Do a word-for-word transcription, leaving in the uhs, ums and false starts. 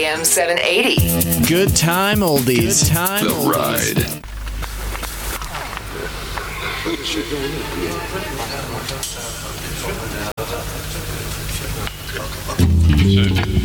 M seven eighty. Good time oldies. Good time The oldies. Ride. Search